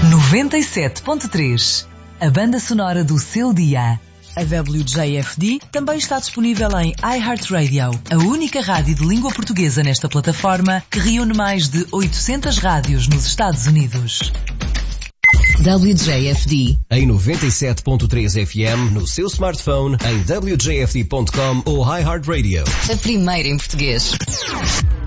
97.3, a banda sonora do seu dia. A WJFD também está disponível em iHeartRadio, a única rádio de língua portuguesa nesta plataforma que reúne mais de 800 rádios nos Estados Unidos. WJFD em 97.3 FM no seu smartphone, em wjfd.com ou iHeartRadio. A primeira em português.